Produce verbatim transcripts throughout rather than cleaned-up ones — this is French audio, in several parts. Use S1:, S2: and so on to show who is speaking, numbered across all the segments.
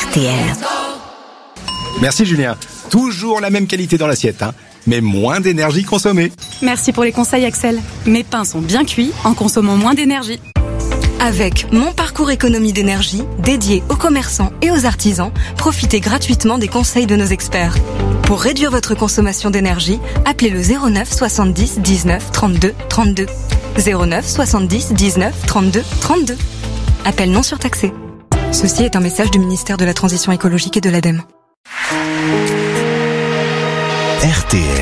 S1: R T L.
S2: Merci Julien. Toujours la même qualité dans l'assiette, hein, mais moins d'énergie consommée.
S3: Merci pour les conseils Axel. Mes pains sont bien cuits en consommant moins d'énergie.
S4: Avec Mon Parcours Économie d'énergie, dédié aux commerçants et aux artisans, profitez gratuitement des conseils de nos experts. Pour réduire votre consommation d'énergie, appelez le zéro neuf soixante-dix dix-neuf trente-deux trente-deux. zéro neuf soixante-dix dix-neuf trente-deux trente-deux. Appel non surtaxé. Ceci est un message du ministère de la Transition écologique et de l'ADEME.
S5: R T L.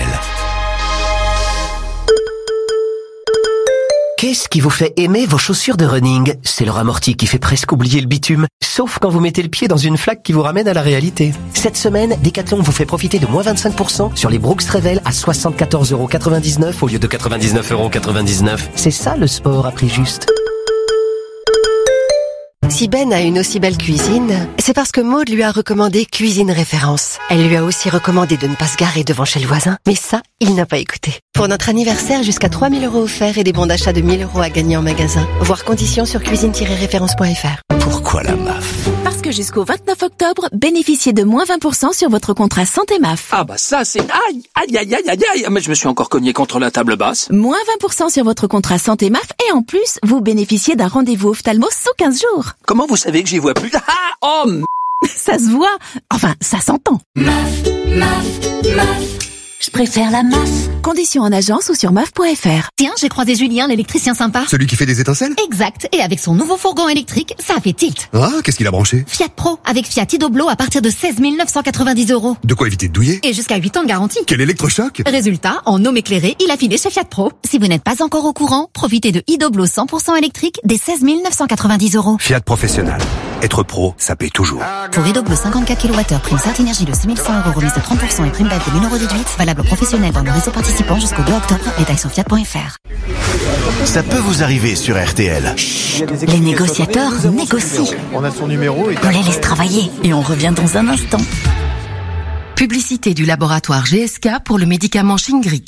S5: Qu'est-ce qui vous fait aimer vos chaussures de running ? C'est leur amorti qui fait presque oublier le bitume, sauf quand vous mettez le pied dans une flaque qui vous ramène à la réalité. Cette semaine, Decathlon vous fait profiter de moins vingt-cinq pour cent sur les Brooks Revel à soixante-quatorze euros quatre-vingt-dix-neuf au lieu de quatre-vingt-dix-neuf euros quatre-vingt-dix-neuf. C'est ça le sport à prix juste.
S6: Si Ben a une aussi belle cuisine, c'est parce que Maud lui a recommandé Cuisine Référence. Elle lui a aussi recommandé de ne pas se garer devant chez le voisin, mais ça, il n'a pas écouté. Pour notre anniversaire, jusqu'à trois mille euros offerts et des bons d'achat de mille euros à gagner en magasin. Voir conditions sur cuisine tiret référence point f r.
S5: Pourquoi la M A F ?
S7: Parce que jusqu'au vingt-neuf octobre, bénéficiez de moins vingt pour cent sur votre contrat santé M A F.
S8: Ah bah ça c'est... Aïe, aïe, aïe, aïe, aïe, aïe. Mais je me suis encore cogné contre la table basse.
S7: Moins vingt pour cent sur votre contrat santé M A F et en plus, vous bénéficiez d'un rendez-vous ophtalmo sous quinze jours.
S8: Comment vous savez que j'y vois plus ? Ah, oh m...
S7: Ça se voit. Enfin, ça s'entend.
S9: M A F, M A F, M A F.
S7: Je préfère la M A F. Conditions en agence ou sur M A F point f r.
S10: Tiens, j'ai croisé Julien, l'électricien sympa.
S11: Celui qui fait des étincelles ?
S10: Exact. Et avec son nouveau fourgon électrique, ça a fait tilt.
S11: Ah, qu'est-ce qu'il a branché ?
S10: Fiat Pro, avec Fiat Idoblo à partir de seize mille neuf cent quatre-vingt-dix euros.
S11: De quoi éviter de douiller ?
S10: Et jusqu'à huit ans de garantie.
S11: Quel électrochoc ?
S10: Résultat, en homme éclairé, il a filé chez Fiat Pro. Si vous n'êtes pas encore au courant, profitez de Idoblo cent pour cent électrique des seize mille neuf cent quatre-vingt-dix euros.
S11: Fiat Professionnel. Être pro, ça paye toujours.
S10: Pour Idoblo cinquante-quatre kilowattheures, prime Certinergie de six mille cent euros, remise de trente pour cent et prime B E P de mille euros déduite. Valable professionnel dans le réseau participant jusqu'au deux octobre. Détails sur fiat point f r.
S5: Ça peut vous arriver sur R T L.
S1: Chut, les négociateurs négocient.
S12: On a son numéro et...
S1: On les laisse travailler.
S7: Et on revient dans un instant.
S13: Publicité du laboratoire G S K pour le médicament Shingrix.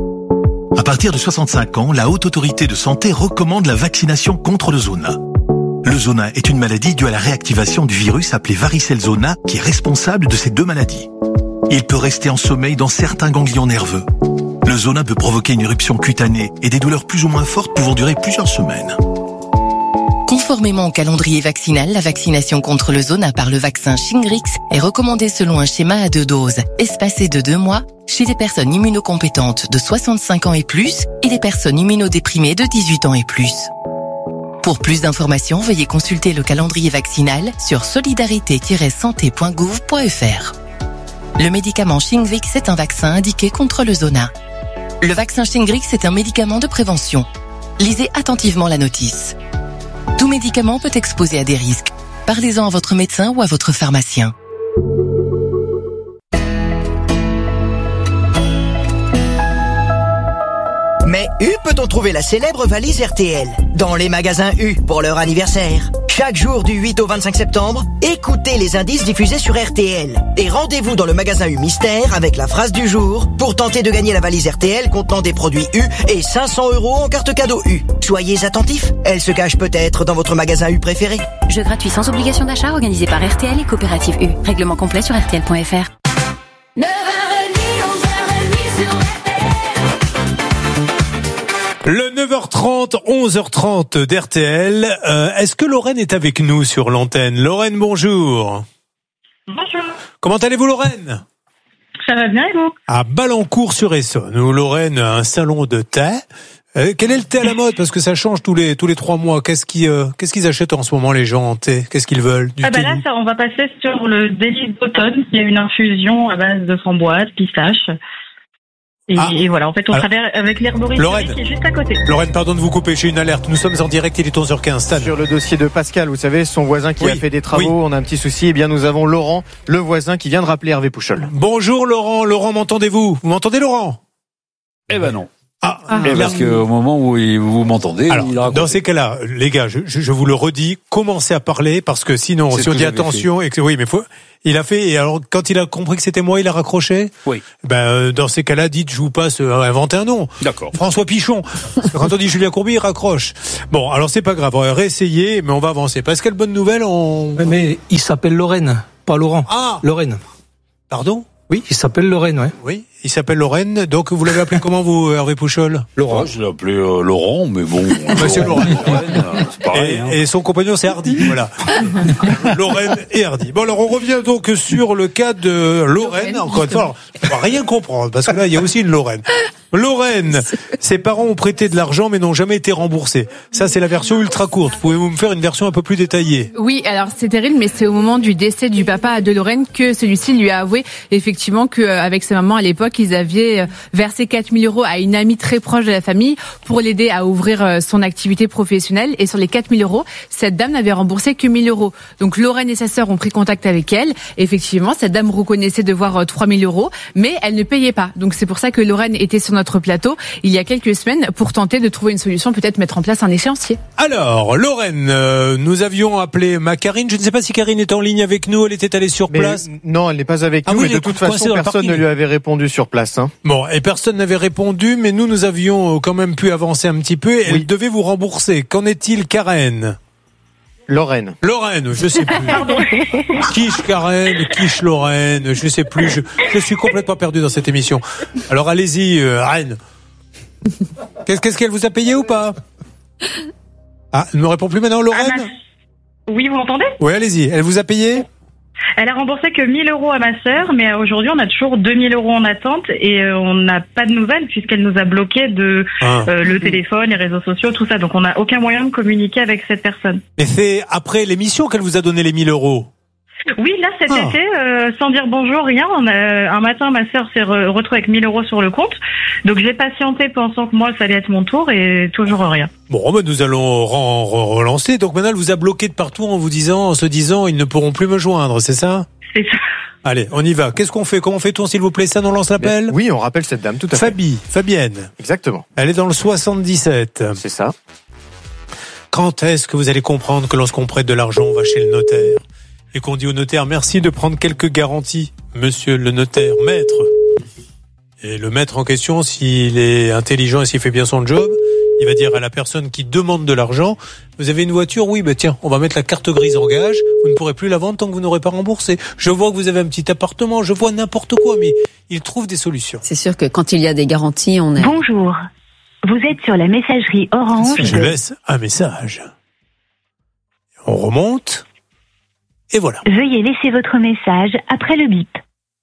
S14: À partir de soixante-cinq ans, la Haute Autorité de Santé recommande la vaccination contre le zona. Le zona est une maladie due à la réactivation du virus appelé varicelle zona qui est responsable de ces deux maladies. Il peut rester en sommeil dans certains ganglions nerveux. Le zona peut provoquer une éruption cutanée et des douleurs plus ou moins fortes pouvant durer plusieurs semaines.
S13: Conformément au calendrier vaccinal, la vaccination contre le zona par le vaccin Shingrix est recommandée selon un schéma à deux doses, espacé de deux mois, chez les personnes immunocompétentes de soixante-cinq ans et plus et les personnes immunodéprimées de dix-huit ans et plus. Pour plus d'informations, veuillez consulter le calendrier vaccinal sur solidarité tiret santé point gouv point f r. Le médicament Shingrix est un vaccin indiqué contre le zona. Le vaccin Shingrix est un médicament de prévention. Lisez attentivement la notice. Tout médicament peut exposer à des risques. Parlez-en à votre médecin ou à votre pharmacien.
S15: Mais où peut-on trouver la célèbre valise R T L ? Dans les magasins U pour leur anniversaire. Chaque jour du huit au vingt-cinq septembre, écoutez les indices diffusés sur R T L. Et rendez-vous dans le magasin U Mystère avec la phrase du jour pour tenter de gagner la valise R T L contenant des produits U et cinq cents euros en carte cadeau U. Soyez attentifs, elle se cache peut-être dans votre magasin U préféré.
S3: Jeu gratuit sans obligation d'achat organisé par R T L et Coopérative U. Règlement complet sur R T L point f r.
S16: Le neuf heures trente, onze heures trente d'R T L. Euh, est-ce que Lorraine est avec nous sur l'antenne ? Lorraine, bonjour.
S17: Bonjour.
S16: Comment allez-vous, Lorraine ?
S17: Ça va bien et vous ?
S16: À Balancourt-sur-Essonne, où Lorraine a un salon de thé. Euh, quel est le thé à la mode ? Parce que ça change tous les tous les trois mois. Qu'est-ce qui euh, qu'est-ce qu'ils achètent en ce moment les gens en thé ? Qu'est-ce qu'ils veulent ? Du
S17: Ah bah
S16: thé
S17: là, ça, on va passer sur le délice d'automne, qui est une infusion à base de framboise, pistache. Et, ah. et voilà, en fait, on Alors, travaille avec l'herboristerie qui est juste à côté.
S16: Lorraine, pardon de vous couper, j'ai une alerte. Nous sommes en direct, il est onze heures quinze. Stan.
S12: Sur le dossier de Pascal, vous savez, son voisin qui oui. a fait des travaux, oui. on a un petit souci. Eh bien, nous avons Laurent, le voisin qui vient de rappeler Hervé Pouchol.
S16: Bonjour Laurent. Laurent, m'entendez-vous ? Vous m'entendez, Laurent ?
S18: Eh ben non.
S16: Ah,
S18: ah, parce qu'au moment où vous m'entendez,
S16: alors,
S18: il raconte.
S16: Dans ces cas-là, les gars, je, je, je vous le redis, commencez à parler parce que sinon, c'est si on dit attention et que oui, mais faut, il a fait et alors quand il a compris que c'était moi, il a raccroché.
S18: Oui.
S16: Ben dans ces cas-là, dites je vous passe, euh, inventez un nom.
S18: D'accord.
S16: François Pichon. Quand on dit Julien Courbet, il raccroche. Bon, alors c'est pas grave, on va réessayer, mais on va avancer. Pascal, bonne nouvelle, on.
S19: Mais il s'appelle Lorraine. pas Laurent.
S16: Ah.
S19: Lorraine.
S16: Pardon?
S19: Oui, il s'appelle Lorraine, ouais.
S16: Oui, il s'appelle Lorraine. Donc, vous l'avez appelé comment, vous, Hervé Pouchol?
S18: Laurent. Je l'ai appelé euh, Laurent, mais bon.
S16: Monsieur Laurent.
S18: Lorraine, c'est pareil.
S16: Et,
S18: hein.
S16: et son compagnon, c'est Hardy. Voilà. Lorraine et Hardy. Bon, alors, on revient donc sur le cas de Lorraine. Lorraine encore une fois, alors, on va rien comprendre, parce que là, il y a aussi une Lorraine. Lorraine, ses parents ont prêté de l'argent, mais n'ont jamais été remboursés. Ça, c'est la version ultra courte. Pouvez-vous me faire une version un peu plus détaillée?
S20: Oui, alors c'est terrible, mais c'est au moment du décès du papa de Lorraine que celui-ci lui a avoué effectivement qu'avec sa maman à l'époque, ils avaient versé quatre mille euros à une amie très proche de la famille pour l'aider à ouvrir son activité professionnelle. Et sur les quatre mille euros, cette dame n'avait remboursé que mille euros. Donc Lorraine et sa sœur ont pris contact avec elle. Et effectivement, cette dame reconnaissait devoir trois mille euros, mais elle ne payait pas. Donc c'est pour ça que Lorraine était sur notre plateau il y a quelques semaines pour tenter de trouver une solution, peut-être mettre en place un échéancier.
S16: Alors, Lorraine, euh, nous avions appelé ma Karine. Je ne sais pas si Karine est en ligne avec nous. Elle était allée sur
S12: mais
S16: place.
S12: Non, elle n'est pas avec
S16: ah
S12: nous.
S16: Oui,
S12: mais de toute façon, personne ne lui avait répondu sur place. Hein.
S16: Bon, et personne n'avait répondu, mais nous, nous avions quand même pu avancer un petit peu. Et oui. Elle devait vous rembourser. Qu'en est-il, Karen?
S12: Lorraine.
S16: Lorraine, je sais plus.
S17: Pardon.
S16: Quiche Karen, quiche Lorraine, je sais plus. Je, je suis complètement perdu dans cette émission. Alors allez-y, euh, Reine. Qu'est-ce, qu'est-ce qu'elle vous a payé ou pas? Ah, elle ne me répond plus maintenant, Lorraine?
S17: Ah, ma... Oui, vous m'entendez?
S16: Oui, allez-y. Elle vous a payé?
S17: Elle a remboursé que mille euros à ma sœur, mais aujourd'hui on a toujours deux mille euros en attente et euh, on n'a pas de nouvelles puisqu'elle nous a bloqué de ah. euh, le téléphone, les réseaux sociaux, tout ça. Donc on n'a aucun moyen de communiquer avec cette personne.
S16: Et c'est après l'émission qu'elle vous a donné les mille euros?
S17: Oui, là cet ah. été, euh, sans dire bonjour, rien. On a, un matin, ma sœur s'est re- retrouvée avec mille euros sur le compte. Donc j'ai patienté pensant que moi ça allait être mon tour et toujours rien.
S16: Bon, ben nous allons re- re- relancer. Donc maintenant, elle vous a bloqué de partout en vous disant, en se disant, ils ne pourront plus me joindre, c'est ça?
S17: C'est ça.
S16: Allez, on y va. Qu'est-ce qu'on fait? Comment fait-on, s'il vous plaît? Ça, on lance l'appel?
S12: Oui, on rappelle cette dame, tout à fait.
S16: Fabi, Fabienne.
S12: Exactement.
S16: Elle est dans le soixante-dix-sept.
S12: C'est ça.
S16: Quand est-ce que vous allez comprendre que lorsqu'on prête de l'argent, on va chez le notaire? Et qu'on dit au notaire, merci de prendre quelques garanties, monsieur le notaire, maître. Et le maître en question, s'il est intelligent et s'il fait bien son job, il va dire à la personne qui demande de l'argent, vous avez une voiture? Oui, ben tiens, on va mettre la carte grise en gage, vous ne pourrez plus la vendre tant que vous n'aurez pas remboursé. Je vois que vous avez un petit appartement, je vois n'importe quoi, mais il trouve des solutions.
S21: C'est sûr que quand il y a des garanties, on est...
S22: Bonjour, vous êtes sur la messagerie Orange.
S16: Je laisse un message. On remonte. Et voilà.
S22: Veuillez laisser votre message après le bip.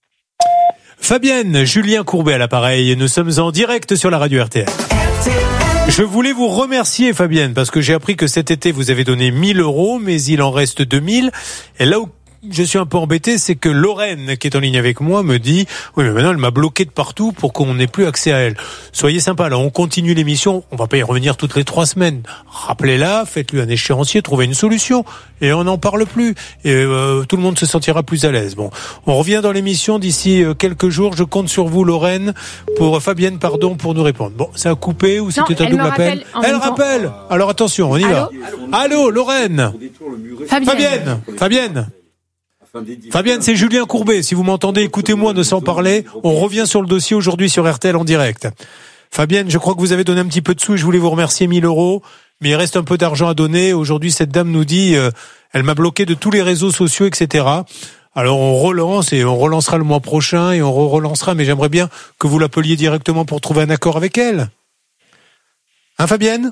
S16: Fabienne, Julien Courbet à l'appareil. Nous sommes en direct sur la radio R T L. Je voulais vous remercier, Fabienne, parce que j'ai appris que cet été, vous avez donné mille euros, mais il en reste deux mille. Et là où je suis un peu embêté, c'est que Lorraine, qui est en ligne avec moi, me dit « Oui, mais maintenant, elle m'a bloqué de partout pour qu'on n'ait plus accès à elle. » Soyez sympa, là, on continue l'émission. On va pas y revenir toutes les trois semaines. Rappelez-la, faites-lui un échéancier, trouvez une solution. Et on n'en parle plus. Et euh, tout le monde se sentira plus à l'aise. Bon, on revient dans l'émission d'ici quelques jours. Je compte sur vous, Lorraine, pour Fabienne, pardon, pour nous répondre. Bon, ça a coupé ou c'était un double appel? Elle rappelle. Alors attention, on y va. Allô, Lorraine.
S20: Fabienne.
S16: Fabienne. Fabienne. Fabienne, c'est Julien Courbet. Si vous m'entendez, écoutez-moi, ne s'en parler. On revient sur le dossier aujourd'hui sur R T L en direct. Fabienne, je crois que vous avez donné un petit peu de sous et je voulais vous remercier mille euros. Mais il reste un peu d'argent à donner. Aujourd'hui, cette dame nous dit, euh, elle m'a bloqué de tous les réseaux sociaux, et cetera. Alors on relance et on relancera le mois prochain et on relancera. Mais j'aimerais bien que vous l'appeliez directement pour trouver un accord avec elle. Hein, Fabienne?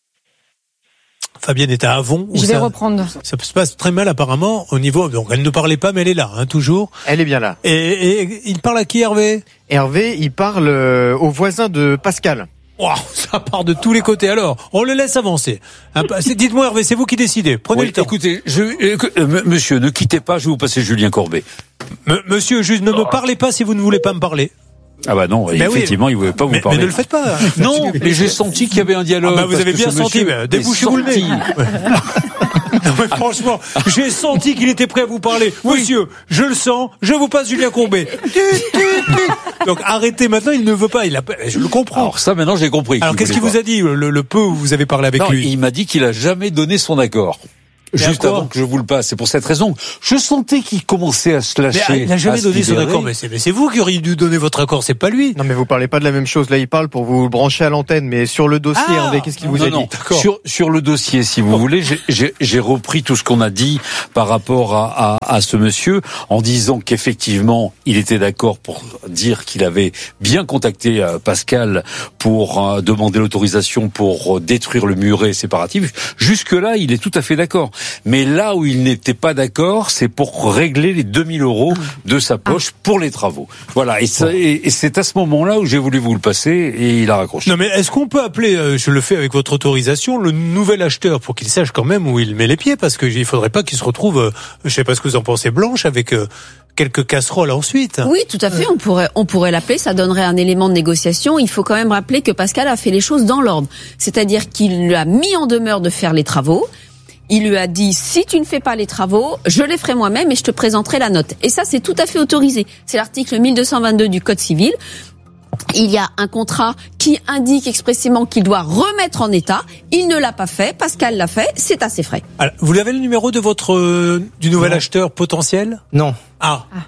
S16: Fabienne est à Avon.
S20: Je vais
S16: ça,
S20: reprendre.
S16: Ça se passe très mal apparemment au niveau... Donc elle ne parlait pas, mais elle est là, hein, toujours.
S12: Elle est bien là.
S16: Et, et il parle à qui, Hervé?
S12: Hervé, il parle euh, au voisin de Pascal.
S16: Wow, ça part de tous les côtés. Alors, on le laisse avancer. Dites-moi, Hervé, c'est vous qui décidez. Prenez
S18: oui,
S16: le temps.
S18: Écoutez, je, euh, monsieur, ne quittez pas, je vais vous passer Julien Courbet.
S16: M- monsieur, juste ne me parlez pas si vous ne voulez pas me parler.
S18: Ah bah non,
S16: mais
S18: effectivement,
S16: oui.
S18: il ne voulait pas vous
S16: mais,
S18: parler.
S16: Mais ne le faites pas.
S18: Non, mais j'ai senti qu'il y avait un dialogue.
S16: Ah bah vous avez bien senti, mais débouchez-vous le nez. Non mais franchement, j'ai senti qu'il était prêt à vous parler. Oui. Monsieur, je le sens, je vous passe Julien Courbet. Donc arrêtez maintenant, il ne veut pas. Il a, je le comprends.
S18: Alors ça, maintenant, j'ai compris.
S16: Alors qu'est-ce qu'il vous a dit, le, le peu où vous avez parlé avec
S18: non,
S16: lui?
S18: Il m'a dit qu'il a jamais donné son accord. juste avant que je vous le passe. C'est pour cette raison. Je sentais qu'il commençait à se lâcher.
S16: Mais il n'a jamais donné son accord. Mais c'est, mais c'est vous qui auriez dû donner votre accord, c'est pas lui.
S12: Non, mais vous parlez pas de la même chose. Là, il parle pour vous brancher à l'antenne, mais sur le dossier,
S18: ah,
S12: Hervé, qu'est-ce qu'il vous
S18: non,
S12: a
S18: non.
S12: dit? D'accord.
S18: Sur, sur le dossier, si vous oh. voulez, j'ai, j'ai, j'ai repris tout ce qu'on a dit par rapport à, à, à ce monsieur, en disant qu'effectivement, il était d'accord pour dire qu'il avait bien contacté euh, Pascal pour euh, demander l'autorisation pour euh, détruire le muret séparatif. Jusque-là, il est tout à fait d'accord. Mais là où il n'était pas d'accord, c'est pour régler les deux mille euros de sa poche pour les travaux. Voilà. Et, ça, et, et c'est à ce moment-là où j'ai voulu vous le passer et il a raccroché.
S16: Non, mais est-ce qu'on peut appeler, euh, je le fais avec votre autorisation, le nouvel acheteur pour qu'il sache quand même où il met les pieds, parce que il faudrait pas qu'il se retrouve, euh, je sais pas ce que vous en pensez, Blanche, avec euh, quelques casseroles ensuite.
S21: Oui, tout à fait. On pourrait, on pourrait l'appeler. Ça donnerait un élément de négociation. Il faut quand même rappeler que Pascal a fait les choses dans l'ordre. C'est-à-dire qu'il l'a mis en demeure de faire les travaux. Il lui a dit, si tu ne fais pas les travaux, je les ferai moi-même et je te présenterai la note. Et ça, c'est tout à fait autorisé. C'est l'article mille deux cent vingt-deux du Code civil. Il y a un contrat qui indique expressément qu'il doit remettre en état. Il ne l'a pas fait. Pascal l'a fait. C'est à ses frais.
S16: Alors, vous avez le numéro de votre euh, du nouvel non. acheteur potentiel?
S2: Non.
S16: Ah.
S21: ah.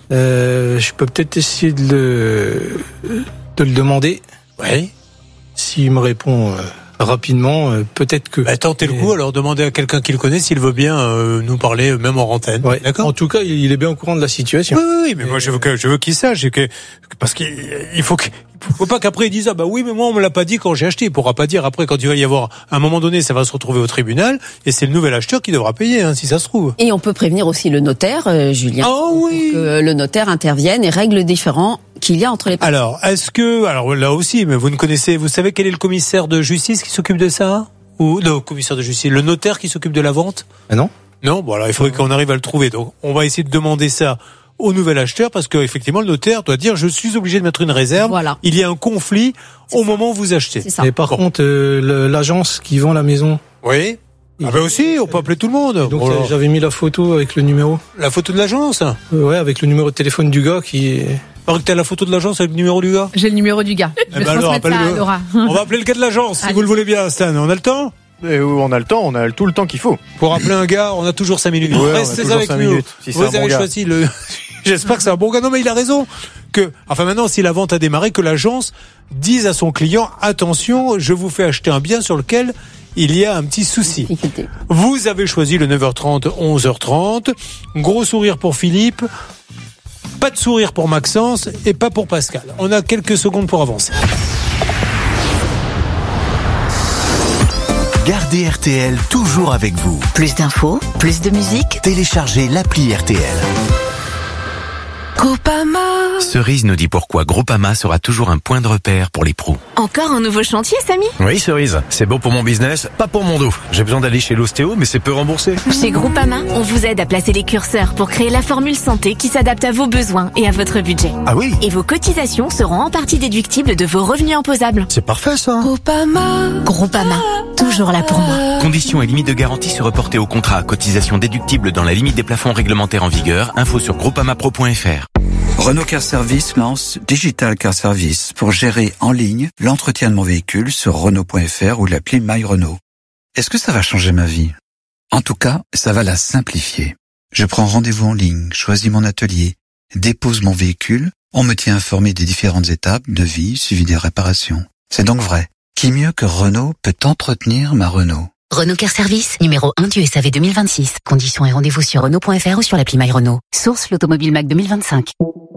S2: Euh, je peux peut-être essayer de le de le demander.
S16: Oui.
S2: S'il me répond euh, rapidement, euh, peut-être que.
S16: Bah, tentez le coup. Alors, demandez à quelqu'un qui le connaît s'il veut bien euh, nous parler, même en antenne.
S2: Ouais.
S16: D'accord.
S2: En tout cas, il est bien au courant de la situation.
S16: Oui, oui, oui mais Et moi, je veux que je veux qu'il sache que parce qu'il il faut que. Faut pas qu'après ils disent ah bah oui mais moi on me l'a pas dit quand j'ai acheté. Il pourra pas dire après quand il va y avoir à un moment donné ça va se retrouver au tribunal et c'est le nouvel acheteur qui devra payer hein, si ça se trouve.
S21: Et on peut prévenir aussi le notaire, euh, Julien,
S16: oh, oui.
S21: pour que le notaire intervienne et règle les différends qu'il y a entre les parties.
S16: Alors est-ce que alors là aussi mais vous ne connaissez vous savez quel est le commissaire de justice qui s'occupe de ça ou non commissaire de justice le notaire qui s'occupe de la vente?
S2: Ah non.
S16: Non bon alors il faudrait qu'on arrive à le trouver donc on va essayer de demander ça au nouvel acheteur parce que effectivement le notaire doit dire je suis obligé de mettre une réserve.
S21: Voilà.
S16: Il y a un conflit
S21: c'est
S16: au
S21: ça.
S16: moment où vous achetez.
S21: C'est ça.
S2: Mais par bon. contre euh, le, l'agence qui vend la maison.
S16: Oui. Ah ben aussi, on peut appeler tout le monde.
S2: Donc
S16: oh
S2: j'avais mis la photo avec le numéro.
S16: La photo de l'agence euh,
S2: Ouais, avec le numéro de téléphone du gars qui est...
S16: Paraît que t'as la photo de l'agence avec le numéro du gars.
S20: J'ai le numéro du gars. Je
S16: eh
S20: vais
S16: ben alors,
S20: transmettre ça à Laura.
S16: On va appeler le gars de l'agence, si vous le voulez bien, Stan. On a le temps?
S12: Et on a le temps, on a tout le temps qu'il faut.
S16: Pour appeler un gars, on a toujours cinq minutes.
S12: Ouais,
S16: restez avec nous. Minutes, si vous avez bon choisi gars. le... J'espère que c'est un bon gars. Non, mais il a raison. Que, enfin maintenant, si la vente a démarré, que l'agence dise à son client, attention, je vous fais acheter un bien sur lequel il y a un petit souci. Vous avez choisi le neuf heures trente, onze heures trente. Gros sourire pour Philippe. Pas de sourire pour Maxence et pas pour Pascal. On a quelques secondes pour avancer.
S19: Gardez R T L toujours avec vous.
S1: Plus d'infos, plus de musique.
S19: Téléchargez l'appli R T L.
S1: Groupama.
S23: Cerise nous dit pourquoi Groupama sera toujours un point de repère pour les pros.
S1: Encore un nouveau chantier, Samy?
S24: Oui, Cerise. C'est bon pour mon business, pas pour mon dos. J'ai besoin d'aller chez l'ostéo, mais c'est peu remboursé.
S1: Chez Groupama, on vous aide à placer les curseurs pour créer la formule santé qui s'adapte à vos besoins et à votre budget.
S24: Ah oui?
S1: Et vos cotisations seront en partie déductibles de vos revenus imposables.
S24: C'est parfait, ça.
S1: Groupama. Groupama. Toujours là pour moi.
S23: Conditions et limites de garantie se reporter au contrat. Cotisation déductible dans la limite des plafonds réglementaires en vigueur. Info sur groupamapro point f r.
S25: Renault Car Service lance Digital Car Service pour gérer en ligne l'entretien de mon véhicule sur Renault point f r ou l'appli My Renault. Est-ce que ça va changer ma vie? En tout cas, ça va la simplifier. Je prends rendez-vous en ligne, choisis mon atelier, dépose mon véhicule, on me tient informé des différentes étapes de vie suivi des réparations. C'est donc vrai. Qui mieux que Renault peut entretenir ma Renault?
S1: Renault Car Service, numéro un du S A V deux mille vingt-six. Conditions et rendez-vous sur Renault point f r ou sur l'appli My Renault. Source l'Automobile Mac deux mille vingt-cinq.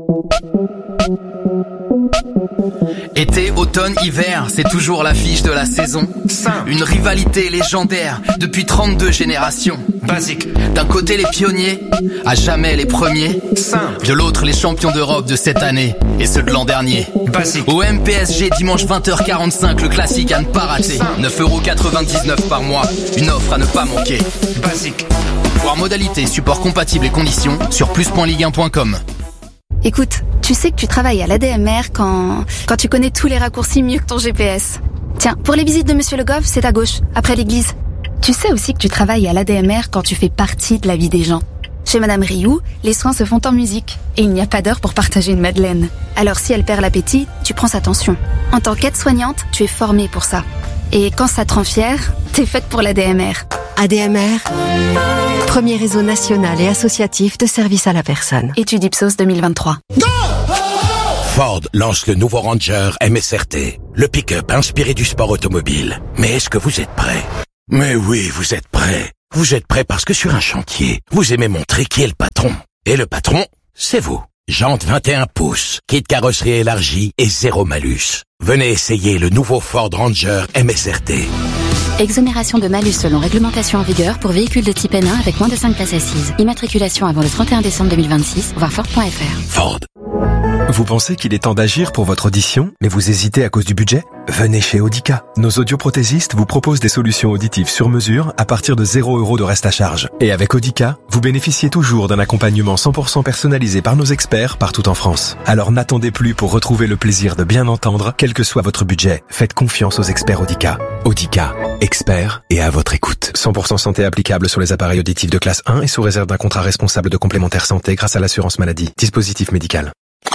S26: Été, automne, hiver, c'est toujours l'affiche de la saison. Une rivalité légendaire depuis trente-deux générations. Basique. D'un côté les pionniers, à jamais les premiers. De l'autre les champions d'Europe de cette année et ceux de l'an dernier. Basique. Au M P S G dimanche vingt heures quarante-cinq, le classique à ne pas rater. neuf euros quatre-vingt-dix-neuf par mois, une offre à ne pas manquer. Basique. Voir modalité, support compatible et conditions sur plus point ligue un point com.
S27: Écoute, tu sais que tu travailles à l'A D M R quand, quand tu connais tous les raccourcis mieux que ton G P S. Tiens, pour les visites de Monsieur Le Goff, c'est à gauche, après l'église. Tu sais aussi que tu travailles à l'A D M R quand tu fais partie de la vie des gens. Chez Madame Rioux, les soins se font en musique et il n'y a pas d'heure pour partager une madeleine. Alors si elle perd l'appétit, tu prends sa tension. En tant qu'aide-soignante, tu es formée pour ça. Et quand ça te rend fière, t'es faite pour l'A D M R.
S4: A D M R, premier réseau national et associatif de services à la personne.
S1: Étude Ipsos deux mille vingt-trois.
S5: Ford lance le nouveau Ranger M S R T, le pick-up inspiré du sport automobile. Mais est-ce que vous êtes prêts? Mais oui, vous êtes prêts. Vous êtes prêts parce que sur un chantier, vous aimez montrer qui est le patron. Et le patron, c'est vous. Jantes vingt et un pouces, kit carrosserie élargie et zéro malus. Venez essayer le nouveau Ford Ranger M S R T.
S1: Exonération de malus selon réglementation en vigueur pour véhicules de type N un avec moins de cinq places assises. Immatriculation avant le trente et un décembre deux mille vingt-six, voir Ford point F R.
S5: Ford.
S6: Vous pensez qu'il est temps d'agir pour votre audition, mais vous hésitez à cause du budget? Venez chez Audica. Nos audioprothésistes vous proposent des solutions auditives sur mesure à partir de zéro euros de reste à charge. Et avec Audica, vous bénéficiez toujours d'un accompagnement cent pour cent personnalisé par nos experts partout en France. Alors n'attendez plus pour retrouver le plaisir de bien entendre, quel que soit votre budget. Faites confiance aux experts Audica. Audica, experts et à votre écoute. cent pour cent santé applicable sur les appareils auditifs de classe un et sous réserve d'un contrat responsable de complémentaire santé grâce à l'assurance maladie. Dispositif médical.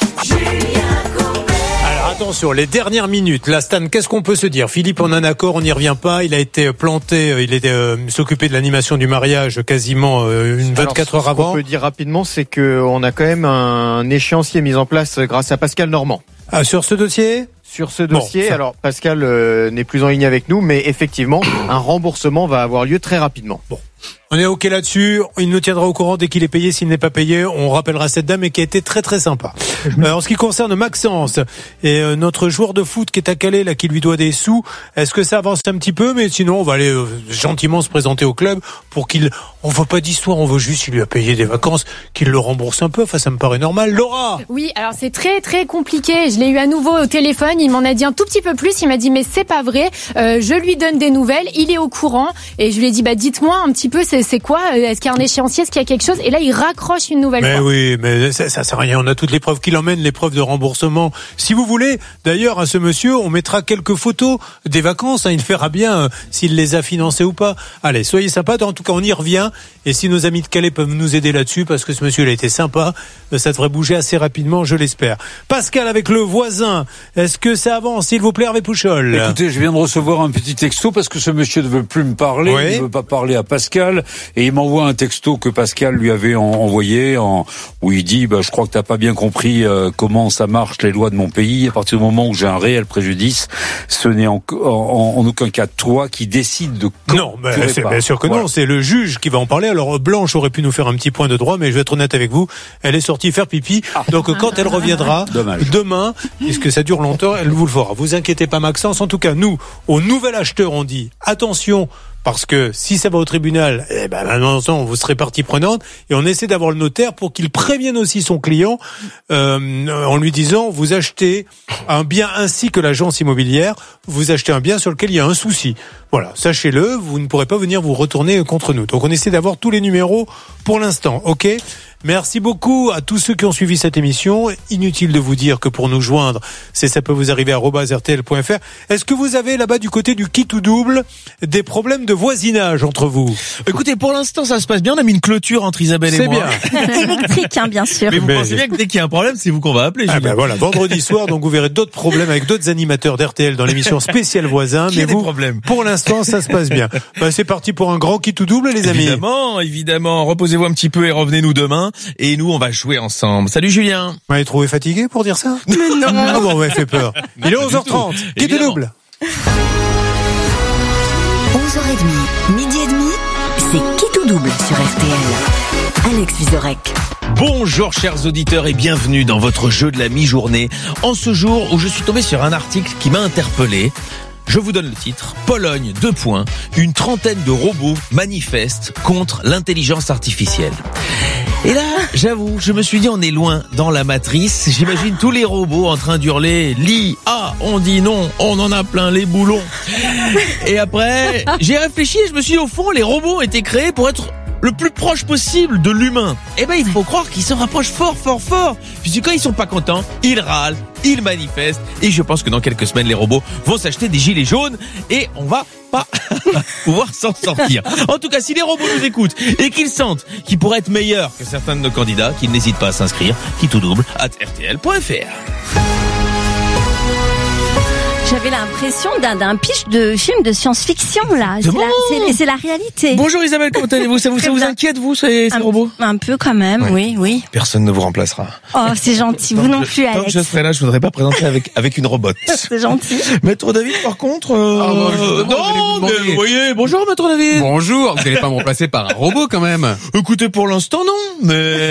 S16: Alors attention, les dernières minutes. Là, Stan, qu'est-ce qu'on peut se dire? Philippe, on a un accord, on n'y revient pas. Il a été planté, il était euh, s'occuper de l'animation du mariage quasiment euh, une vingt-quatre heures avant.
S12: Ce qu'on peut dire rapidement, c'est qu'on a quand même un échéancier mis en place grâce à Pascal Normand.
S16: Ah, sur ce dossier?
S12: Sur ce dossier,
S16: bon, ça...
S12: alors Pascal euh, n'est plus en ligne avec nous, mais effectivement, un remboursement va avoir lieu très rapidement.
S16: Bon. On est OK là-dessus. Il nous tiendra au courant dès qu'il est payé. S'il n'est pas payé, on rappellera cette dame et qui a été très très sympa. Euh, en ce qui concerne Maxence et euh, notre joueur de foot qui est à Calais, là, qui lui doit des sous, est-ce que ça avance un petit peu? Mais sinon, on va aller euh, gentiment se présenter au club pour qu'il... On veut pas d'histoire, on veut juste, s'il lui a payé des vacances, qu'il le rembourse un peu. Enfin, ça me paraît normal. Laura!
S8: Oui, alors c'est très très compliqué. Je l'ai eu à nouveau au téléphone. Il m'en a dit un tout petit peu plus. Il m'a dit, mais c'est pas vrai. Euh, je lui donne des nouvelles. Il est au courant. Et je lui ai dit, bah, dites-moi un petit peu, c'est, c'est quoi? Est-ce qu'il y a un échéancier? Est-ce qu'il y a quelque chose? Et là, il raccroche une nouvelle
S16: mais
S8: fois.
S16: Oui, mais ça, ça sert à rien. On a toutes les preuves qu'il emmène, les preuves de remboursement. Si vous voulez, d'ailleurs, à ce monsieur, on mettra quelques photos des vacances. Hein, il verra bien euh, s'il les a financées ou pas. Allez, soyez sympas. En tout cas, on y revient. Et si nos amis de Calais peuvent nous aider là-dessus, parce que ce monsieur, il a été sympa, ça devrait bouger assez rapidement, je l'espère. Pascal, avec le voisin, est-ce que ça avance, s'il vous plaît, Hervé Pouchol?
S18: Écoutez, je viens de recevoir un petit texto parce que ce monsieur ne veut plus me parler. Oui. Il ne veut pas parler à Pascal. Et il m'envoie un texto que Pascal lui avait en, envoyé, en, où il dit, bah, je crois que t'as pas bien compris euh, comment ça marche, les lois de mon pays. À partir du moment où j'ai un réel préjudice, ce n'est en, en, en aucun cas toi qui décide de...
S16: Non, mais c'est bien sûr que voilà. Non, c'est le juge qui va en parler. Alors Blanche aurait pu nous faire un petit point de droit, mais je vais être honnête avec vous, elle est sortie faire pipi, ah. donc quand elle reviendra Dommage. demain, puisque ça dure longtemps, elle vous le fera. Vous inquiétez pas Maxence, en tout cas nous, au nouvel acheteur, on dit attention, parce que si ça va au tribunal, eh ben maintenant vous serez partie prenante et on essaie d'avoir le notaire pour qu'il prévienne aussi son client euh, en lui disant vous achetez un bien ainsi que l'agence immobilière, vous achetez un bien sur lequel il y a un souci. Voilà, sachez-le, vous ne pourrez pas venir vous retourner contre nous. Donc on essaie d'avoir tous les numéros pour l'instant, ok ? Merci beaucoup à tous ceux qui ont suivi cette émission. Inutile de vous dire que pour nous joindre, c'est ça peut vous arriver à arobase r t l point f r. Est-ce que vous avez là-bas du côté du kit ou double des problèmes de voisinage entre vous?
S9: Écoutez, pour l'instant ça se passe bien. On a mis une clôture entre Isabelle et
S16: c'est
S9: moi.
S16: C'est bien.
S21: Électrique, hein, bien sûr.
S9: Mais vous
S16: Mais
S9: pensez bien que dès qu'il y a un problème, c'est vous qu'on va appeler.
S16: Ah ben voilà, vendredi soir, donc vous verrez d'autres problèmes avec d'autres animateurs d'R T L dans l'émission spéciale voisin.
S9: Qui
S16: mais
S9: a des
S16: vous,
S9: problèmes.
S16: Pour l'instant, ça se passe bien. Ben, c'est parti pour un grand kit ou double, les amis.
S9: Évidemment, évidemment. Reposez-vous un petit peu et revenez-nous demain. Et nous, on va jouer ensemble. Salut Julien.
S16: Vous m'avez trouvé fatigué pour dire ça?
S9: Mais non.
S16: Ah bon, vous m'avez fait peur. Il est onze heures trente. Kit ou double.
S1: onze heures trente, midi et demi, c'est Kit ou double sur R T L. Alex Vizorek.
S9: Bonjour chers auditeurs et bienvenue dans votre jeu de la mi-journée. En ce jour où je suis tombé sur un article qui m'a interpellé. Je vous donne le titre. Pologne, deux points. Une trentaine de robots manifestent contre l'intelligence artificielle. Et là, j'avoue, je me suis dit, on est loin dans la matrice. J'imagine tous les robots en train d'hurler « Li, ah, on dit non, on en a plein les boulons ». Et après, j'ai réfléchi et je me suis dit, au fond, les robots ont été créés pour être le plus proche possible de l'humain. Eh ben, il faut croire qu'ils se rapprochent fort, fort, fort. Puisque quand ils sont pas contents, ils râlent, ils manifestent. Et je pense que dans quelques semaines, les robots vont s'acheter des gilets jaunes et on va pas pouvoir s'en sortir. En tout cas, si les robots nous écoutent et qu'ils sentent qu'ils pourraient être meilleurs que certains de nos candidats, qu'ils n'hésitent pas à s'inscrire, qui tout double, at r t l point f r.
S3: J'avais l'impression d'un, d'un pitch de film de science-fiction, là. C'est,
S9: bon.
S3: la, c'est, c'est la réalité.
S9: Bonjour Isabelle, comment allez-vous? Ça vous, ça vous inquiète, vous, ces, ces
S3: un,
S9: robots?
S3: Un peu quand même, ouais. oui, oui.
S9: Personne ne vous remplacera.
S3: Oh, c'est gentil. Vous non
S9: je,
S3: plus, Alex.
S9: Tant que je serai là, je voudrais pas présenter avec, avec une robote.
S3: C'est gentil.
S9: Maître David, par contre, euh...
S7: ah, bon,
S9: euh, non, mais vous voyez, bonjour Maître David.
S7: Bonjour, vous n'allez pas me remplacer par un robot quand même.
S9: Écoutez, pour l'instant, non, mais